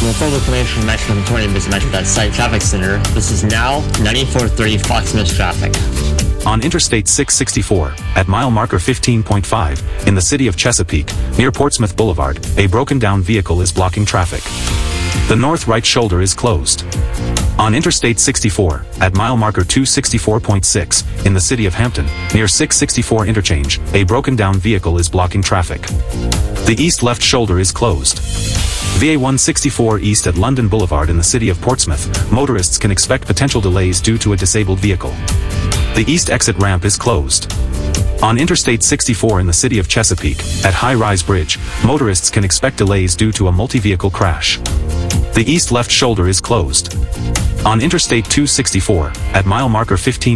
For full information on Metro 20, visit Metro.site Traffic Center. This is now 9430 Fox News traffic. On Interstate 664, at mile marker 15.5, in the city of Chesapeake, near Portsmouth Boulevard, a broken-down vehicle is blocking traffic. The north right shoulder is closed. On Interstate 64, at mile marker 264.6, in the city of Hampton, near 664 interchange, a broken-down vehicle is blocking traffic. The east left shoulder is closed. VA 164 east at London Boulevard in the city of Portsmouth, motorists can expect potential delays due to a disabled vehicle. The east exit ramp is closed. On Interstate 64 in the city of Chesapeake, at High Rise Bridge, motorists can expect delays due to a multi-vehicle crash. The east left shoulder is closed. On Interstate 264, at mile marker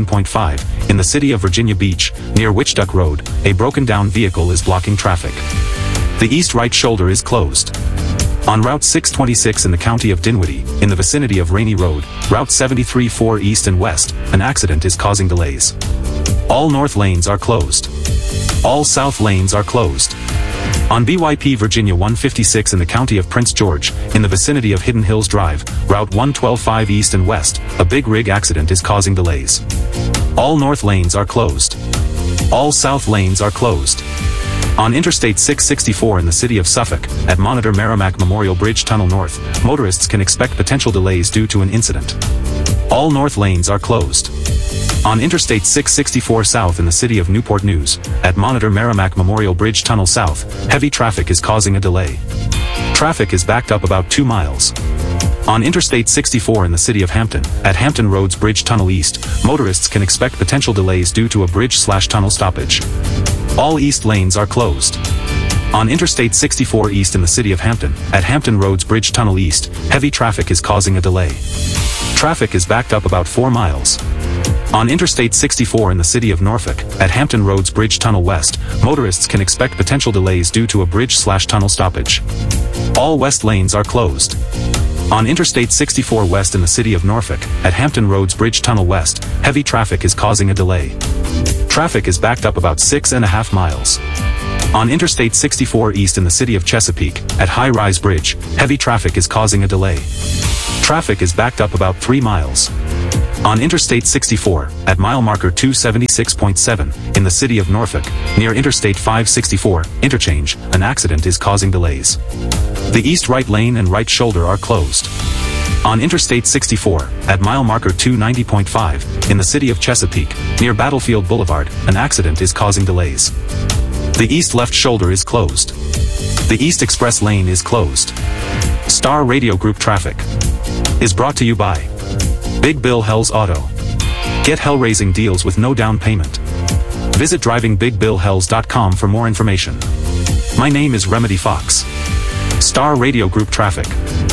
15.5, in the city of Virginia Beach, near Witchduck Road, a broken-down vehicle is blocking traffic. The east right shoulder is closed. On Route 626 in the county of Dinwiddie, in the vicinity of Rainey Road, Route 73-4 east and west, an accident is causing delays. All north lanes are closed. All south lanes are closed. On BYP Virginia 156 in the county of Prince George, in the vicinity of Hidden Hills Drive, Route 112-5 east and west, a big rig accident is causing delays. All north lanes are closed. All south lanes are closed. On Interstate 664 in the city of Suffolk, at Monitor Merrimack Memorial Bridge Tunnel North, motorists can expect potential delays due to an incident. All north lanes are closed. On Interstate 664 South in the city of Newport News, at Monitor Merrimack Memorial Bridge Tunnel South, heavy traffic is causing a delay. Traffic is backed up about 2 miles. On Interstate 64 in the city of Hampton, at Hampton Roads Bridge Tunnel East, motorists can expect potential delays due to a bridge/tunnel stoppage. All east lanes are closed. On Interstate 64 East in the city of Hampton, at Hampton Roads Bridge Tunnel East, heavy traffic is causing a delay. Traffic is backed up about 4 miles. On Interstate 64 in the city of Norfolk, at Hampton Roads Bridge Tunnel West, motorists can expect potential delays due to a bridge/tunnel stoppage. All west lanes are closed. On Interstate 64 West in the city of Norfolk, at Hampton Roads Bridge Tunnel West, heavy traffic is causing a delay. Traffic is backed up about 6.5 miles. On Interstate 64 East in the city of Chesapeake, at High Rise Bridge, heavy traffic is causing a delay. Traffic is backed up about 3 miles. On Interstate 64, at mile marker 276.7, in the city of Norfolk, near Interstate 564, interchange, an accident is causing delays. The east right lane and right shoulder are closed. On Interstate 64, at mile marker 290.5, in the city of Chesapeake, near Battlefield Boulevard, an accident is causing delays. The east left shoulder is closed. The East Express lane is closed. Star Radio Group traffic is brought to you by Big Bill Hells Auto. Get hell-raising deals with no down payment. Visit drivingbigbillhells.com for more information. My name is Remedy Fox. Star Radio Group traffic.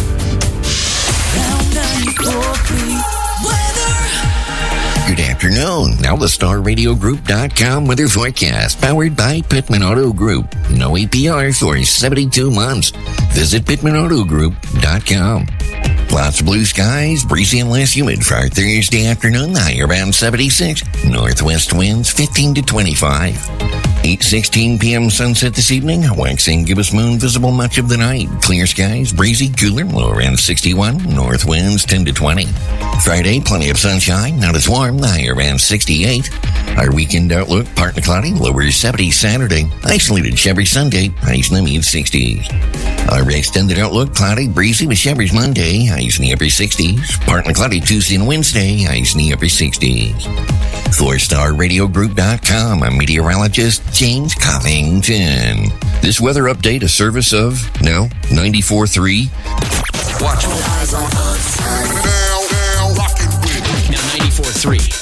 Good afternoon. Now the StarRadioGroup.com weather forecast, powered by Pittman Auto Group. No APR for 72 months. Visit PittmanAutoGroup.com. Lots of blue skies, breezy and less humid for our Thursday afternoon, high around 76. Northwest winds 15 to 25. 8:16 p.m. sunset this evening. Waxing gibbous moon visible much of the night. Clear skies, breezy, cooler, low around 61. North winds 10 to 20. Friday, plenty of sunshine, not as warm, high around 68. Our weekend outlook, partly cloudy, lower 70 Saturday. Isolated showers Sunday, highs in the mid-60s. Our extended outlook, cloudy, breezy with showers Monday, highs in the upper 60s. Partly cloudy Tuesday and Wednesday, highs in the upper 60s. For StarRadioGroup.com, I'm meteorologist James Covington. This weather update, a service of, 94.3. Watch. Now 94.3.